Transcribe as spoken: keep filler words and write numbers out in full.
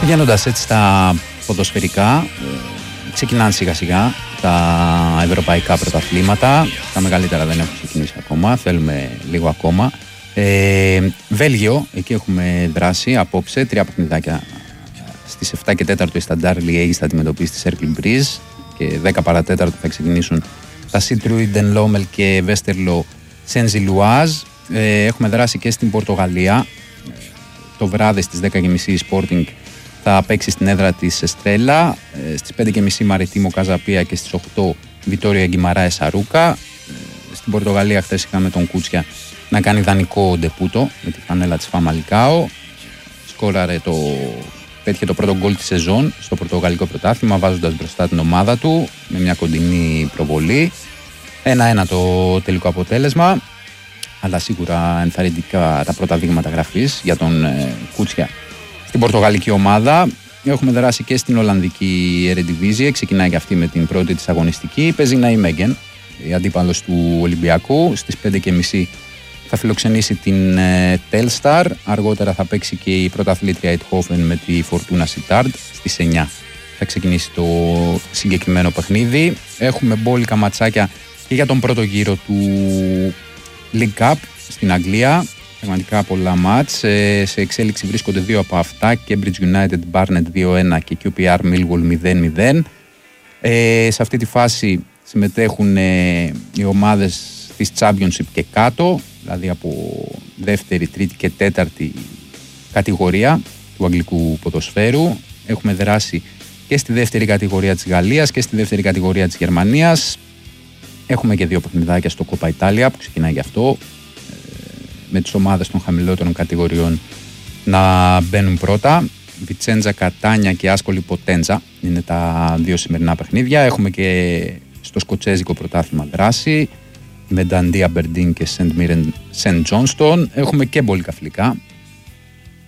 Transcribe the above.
Πηγαίνοντας έτσι στα ποδοσφαιρικά, ξεκινάνε σιγά σιγά τα ευρωπαϊκά πρωταθλήματα. Τα μεγαλύτερα δεν έχουν ξεκινήσει ακόμα, θέλουμε λίγο ακόμα. Ε, Βέλγιο, εκεί έχουμε δράσει απόψε, τρία παιχνιδάκια. Στις επτά και τέσσερα η Σταντάρ Λιέγης θα αντιμετωπίσει τη Σέρκλ Μπριζ και δέκα παρά τέταρτο θα ξεκινήσουν τα Σίτρουιντεν Λόμελ και Βέστερλο Σένζι Λουάζ. Ε, έχουμε δράσει και στην Πορτογαλία. Το βράδυ στις δέκα και μισή η Sporting θα παίξει στην έδρα της Εστρέλα. Ε, στις πέντε και μισή Μαριτίμο Καζαπία και στις οκτώ Βιτόριο Γκιμαράες Αρούκα. Ε, στην Πορτογαλία χθες είχαμε τον Κούτσια να κάνει δανεικό ντεπούτο με τη φανέλα της Φαμαλικάο. Σκόραρε το, πέτυχε το πρώτο γκολ της σεζόν στο πορτογαλικό πρωτάθλημα, βάζοντας μπροστά την ομάδα του με μια κοντινή προβολή. ένα ένα το τελικό αποτέλεσμα, αλλά σίγουρα ενθαρρυντικά τα πρώτα δείγματα γραφής για τον ε, Κούτσια στην πορτογαλική ομάδα. Έχουμε δράσει και στην Ολλανδική Eredivisie, ξεκινάει και αυτή με την πρώτη της αγωνιστική. Παίζει να η Μέγεν, η αντίπαλος του Ολυμπιακού. Στις πέντε και μισή θα φιλοξενήσει την ε, Telstar. Αργότερα θα παίξει και η πρωταθλήτρια Eindhoven με τη Fortuna Sittard. Στις εννιά θα ξεκινήσει το συγκεκριμένο παιχνίδι. Έχουμε μπόλικα ματσάκια και για τον πρώτο γύρο του League Cup στην Αγγλία. Πραγματικά πολλά μάτς. Σε εξέλιξη βρίσκονται δύο από αυτά. Cambridge United Barnet δύο ένα και κιου πι αρ Millwall μηδέν μηδέν. Ε, σε αυτή τη φάση συμμετέχουν ε, οι ομάδες της Championship και κάτω, δηλαδή από δεύτερη, τρίτη και τέταρτη κατηγορία του αγγλικού ποδοσφαίρου. Έχουμε δράσει και στη δεύτερη κατηγορία της Γαλλίας και στη δεύτερη κατηγορία της Γερμανίας. Έχουμε και δύο παιχνιδάκια στο Coppa Italia που ξεκινάει γι' αυτό, με τις ομάδες των χαμηλότερων κατηγοριών να μπαίνουν πρώτα. Βιτσέντζα Κατάνια και Άσκολη Ποτέντζα είναι τα δύο σημερινά παιχνίδια. Έχουμε και στο σκοτσέζικο πρωτάθλημα δράση με Νταντί Αμπερντίν και Σεντ Τζόνστον. Έχουμε και μπολικά φιλικά